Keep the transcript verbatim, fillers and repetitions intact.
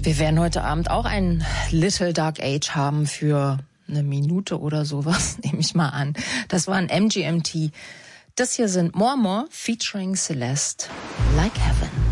Wir werden heute Abend auch ein Little Dark Age haben für eine Minute oder sowas, nehme ich mal an. Das war ein M G M T. Das hier sind More More featuring Celeste, Like Heaven.